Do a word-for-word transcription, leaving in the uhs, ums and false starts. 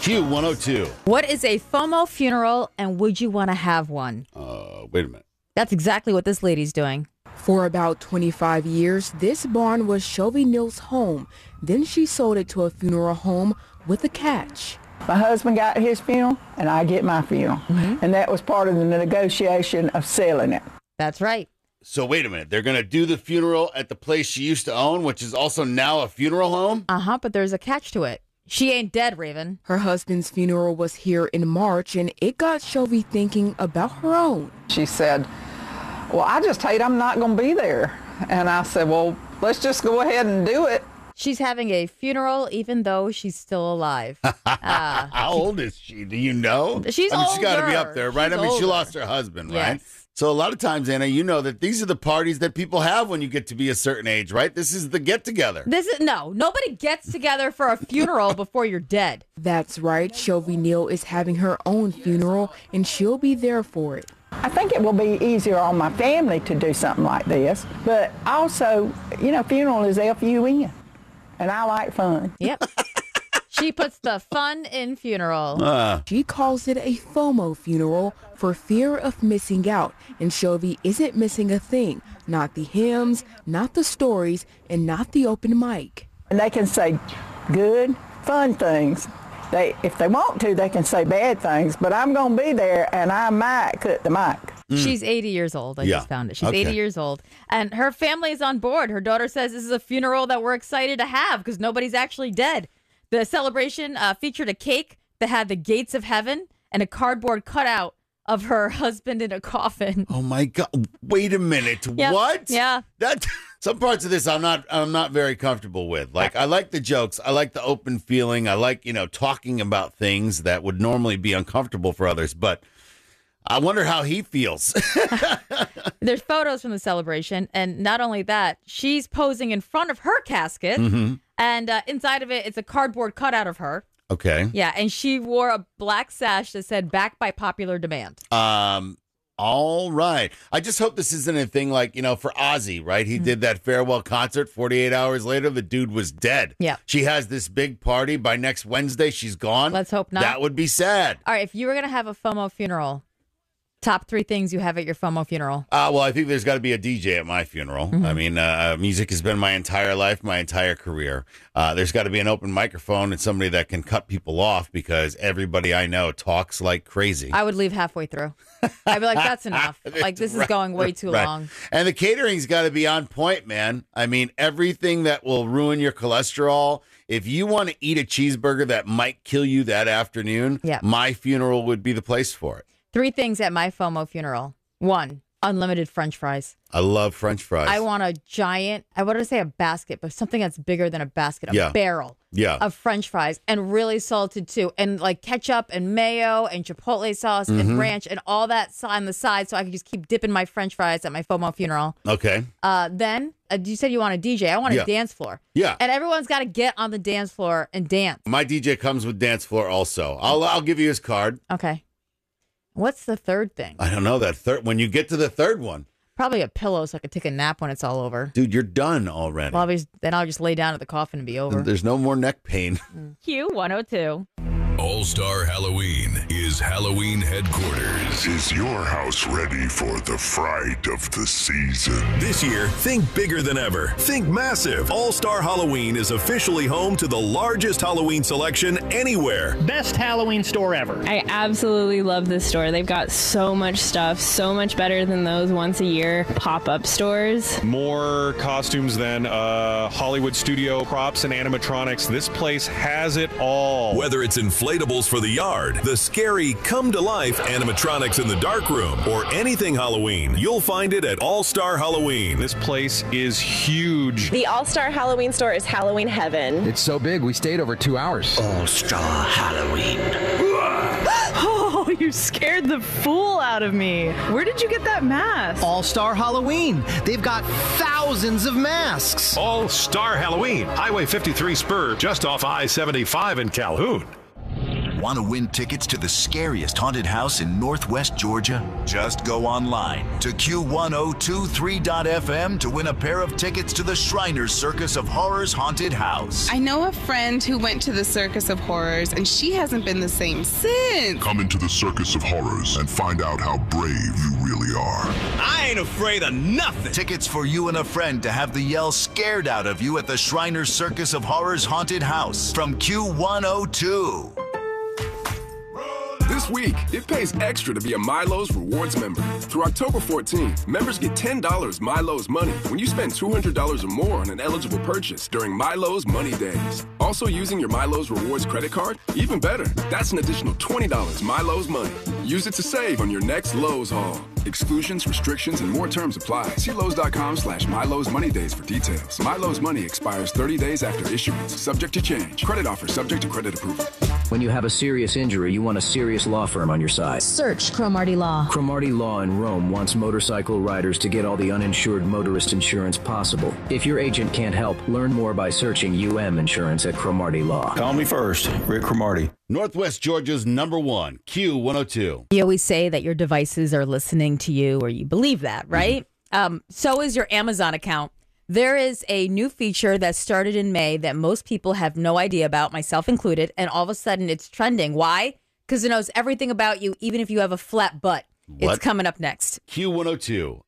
Q one oh two. What is a FOMO funeral, and would you want to have one? Uh, wait a minute. That's exactly what this lady's doing. For about twenty-five years, this barn was Shelby Neal's home. Then she sold it to a funeral home with a catch. My husband got his funeral, and I get my funeral. Mm-hmm. And that was part of the negotiation of selling it. That's right. So wait a minute. They're going to do the funeral at the place she used to own, which is also now a funeral home? Uh-huh, but there's a catch to it. She ain't dead, Raven. Her husband's funeral was here in March, and it got Shelby thinking about her own. She said, well, I just hate I'm not going to be there. And I said, well, let's just go ahead and do it. She's having a funeral even though she's still alive. Uh, How old is she? Do you know? She's I mean, older. she's got to be up there, right? She's I mean, older. she lost her husband, Yes. right? So a lot of times, Anna, you know that these are the parties that people have when you get to be a certain age, right? This is the get-together. This is no, nobody gets together for a funeral before you're dead. That's right. Shelby Neal is having her own funeral, and she'll be there for it. I think it will be easier on my family to do something like this. But also, you know, funeral is F U N. And I like fun. Yep. She puts the fun in funeral. Uh, She calls it a FOMO funeral for fear of missing out. And Shelby isn't missing a thing. Not the hymns, not the stories, and not the open mic. And they can say good, fun things. They, if they want to, they can say bad things. But I'm going to be there, and I might cut the mic. Mm. She's eighty years old. I Yeah. just found it. She's Okay. eighty years old. And her family is on board. Her daughter says this is a funeral that we're excited to have because nobody's actually dead. The celebration uh, featured a cake that had the gates of heaven and a cardboard cutout of her husband in a coffin. oh my God! Wait a minute. Yep. What? Yeah. That some parts of this I'm not I'm not very comfortable with. Like I like the jokes. I like the open feeling. I like you know talking about things that would normally be uncomfortable for others, but. I wonder how he feels. There's photos from the celebration, and not only that, she's posing in front of her casket, Mm-hmm. and uh, inside of it, it's a cardboard cutout of her. Okay. Yeah, and she wore a black sash that said "Back by popular demand." Um. All right. I just hope this isn't a thing like, you know, for Ozzy, right? He mm-hmm. did that farewell concert. forty-eight hours later, the dude was dead. Yeah. She has this big party. By next Wednesday, she's gone. Let's hope not. That would be sad. All right, if you were going to have a FOMO funeral, top three things you have at your FOMO funeral. Uh, well, I think there's got to be a D J at my funeral. Mm-hmm. I mean, uh, music has been my entire life, my entire career. Uh, there's got to be an open microphone and somebody that can cut people off because everybody I know talks like crazy. I would leave halfway through. I'd be like, that's enough. Like, this is Right, going way too right. long. And the catering's got to be on point, man. I mean, everything that will ruin your cholesterol. If you want to eat a cheeseburger that might kill you that afternoon, Yeah. my funeral would be the place for it. Three things at my FOMO funeral. One, unlimited French fries. I love French fries. I want a giant, I want to say a basket, but something that's bigger than a basket, a Yeah. barrel Yeah. of French fries, and really salted too. And like ketchup and mayo and chipotle sauce Mm-hmm. and ranch and all that si- on the side so I can just keep dipping my French fries at my FOMO funeral. Okay. Uh, then, uh, you said you want a D J. I want Yeah. a dance floor. Yeah. And everyone's got to get on the dance floor and dance. My D J comes with dance floor also. I'll I'll give you his card. Okay. What's the third thing? I don't know that third. When you get to the third one, Probably a pillow so I could take a nap when it's all over. dude, you're done already. Well, obviously, then I'll just lay down at the coffin and be over. There's no more neck pain. Q one oh two. All-Star Halloween is Halloween headquarters. Is your house ready for the fright of the season? This year, think bigger than ever. Think massive. All-Star Halloween is officially home to the largest Halloween selection anywhere. Best Halloween store ever. I absolutely love this store. They've got so much stuff, so much better than those once a year pop-up stores. More costumes than uh, Hollywood studio props and animatronics. This place has it all. Whether it's inflatables for the yard, the scary come-to-life animatronics in the dark room, or anything Halloween, you'll find it at All-Star Halloween. This place is huge. The All-Star Halloween store is Halloween heaven. It's so big, we stayed over two hours. All-Star Halloween. Oh, you scared the fool out of me. Where did you get that mask? All-Star Halloween. They've got thousands of masks. All-Star Halloween. Highway fifty-three spur just off I seventy-five in Calhoun. Want to win tickets to the scariest haunted house in Northwest Georgia? Just go online to Q one oh two three dot f m to win a pair of tickets to the Shriners Circus of Horrors haunted house. I know a friend who went to the Circus of Horrors, and she hasn't been the same since. Come into the Circus of Horrors and find out how brave you really are. I ain't afraid of nothing. Tickets for you and a friend to have the yell scared out of you at the Shriners Circus of Horrors haunted house from Q one oh two. This week, it pays extra to be a Milo's Rewards member. Through October fourteenth, members get ten dollars Milo's Money when you spend two hundred dollars or more on an eligible purchase during Milo's Money Days. Also using your Milo's Rewards credit card? Even better, that's an additional twenty dollars Milo's Money. Use it to save on your next Lowe's haul. Exclusions, restrictions, and more terms apply. See Lowe's.com slash Milo's Money Days for details. Milo's Money expires thirty days after issuance, subject to change. Credit offer subject to credit approval. When you have a serious injury, you want a serious law firm on your side. Search Cromartie Law. Cromartie Law in Rome wants motorcycle riders to get all the uninsured motorist insurance possible. If your agent can't help, learn more by searching U M Insurance at Cromartie Law. Call me first, Rick Cromartie. Northwest Georgia's number one, Q one oh two. You always say that your devices are listening to you, or you believe that, right? Mm-hmm. Um, so is your Amazon account. There is a new feature that started in May that most people have no idea about, myself included, and all of a sudden it's trending. Why? Because it knows everything about you, even if you have a flat butt. What? It's coming up next. Q one oh two.